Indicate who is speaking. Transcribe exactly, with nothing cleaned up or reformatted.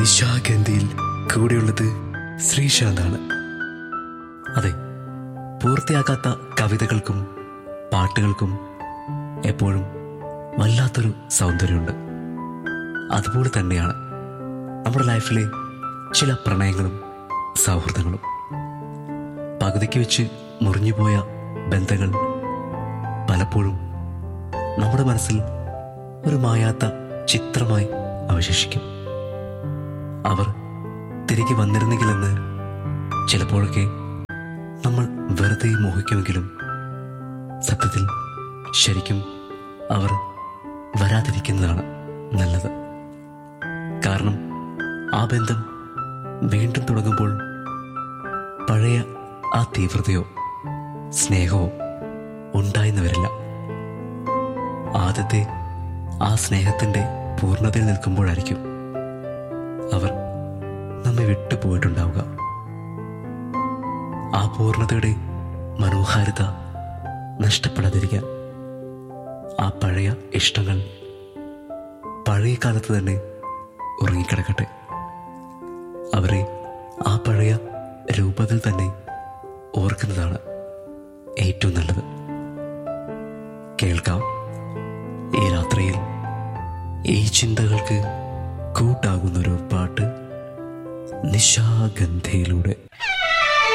Speaker 1: നിശാഗന്ധിയിൽ കൂടെയുള്ളത് ശ്രീശാന്താണ്. അതെ, പൂർത്തിയാക്കാത്ത കവിതകൾക്കും പാട്ടുകൾക്കും എപ്പോഴും വല്ലാത്തൊരു സൗന്ദര്യമുണ്ട്. അതുപോലെ തന്നെയാണ് നമ്മുടെ ലൈഫിലെ ചില പ്രണയങ്ങളും സൗഹൃദങ്ങളും. പകുതിക്ക് വെച്ച് മുറിഞ്ഞുപോയ ബന്ധങ്ങൾ പലപ്പോഴും നമ്മുടെ മനസ്സിൽ ഒരു മായാത്ത ചിത്രമായി അവശേഷിക്കും. അവർ തിരികെ വന്നിരുന്നെങ്കിലെന്ന് ചിലപ്പോഴൊക്കെ നമ്മൾ വെറുതെ മോഹിക്കുമെങ്കിലും സത്യത്തിൽ ശരിക്കും അവർ വരാതിരിക്കുന്നതാണ് നല്ലത്. കാരണം ആ ബന്ധം വീണ്ടും തുടങ്ങുമ്പോൾ പഴയ ആ തീവ്രതയോ സ്നേഹമോ ഉണ്ടായെന്ന് വരില്ല. ആദ്യത്തെ ആ സ്നേഹത്തിൻ്റെ പൂർണ്ണതയിൽ നിൽക്കുമ്പോഴായിരിക്കും അവർ നമ്മെ വിട്ടുപോയിട്ടുണ്ടാവുക. ആ പൂർണ്ണതയുടെ മനോഹാരിത നഷ്ടപ്പെടാതിരിക്കാൻ ആ പഴയ ഇഷ്ടങ്ങൾ പഴയ കാലത്ത് തന്നെ ഉറങ്ങിക്കിടക്കട്ടെ. അവരെ ആ പഴയ രൂപത്തിൽ തന്നെ ഓർക്കുന്നതാണ് ഏറ്റവും നല്ലത്. കേൾക്കാം ഈ രാത്രിയിൽ ഈ ചിന്തകൾക്ക് കൂട്ടാകുന്നൊരു പാട്ട് നിശാഗന്ധിയിലൂടെ.